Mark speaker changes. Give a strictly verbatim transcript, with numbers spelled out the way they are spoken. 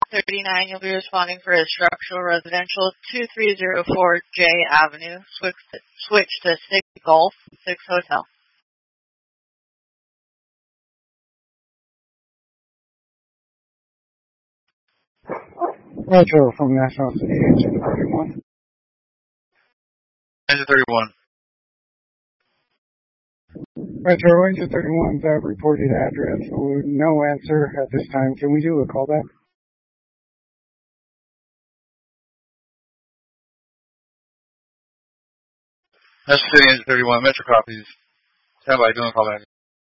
Speaker 1: thirty-nine, you'll be responding for a structural residential two three zero four J Avenue. Switch to, switch to six Golf, six Hotel.
Speaker 2: Retro from National City, Engine thirty-one.
Speaker 3: Engine thirty-one.
Speaker 2: Retro, Engine thirty-one's uh, reported address. So no answer at this time. Can we do a callback?
Speaker 3: National City, Engine thirty-one. Metro copies. Stand by, doing a callback.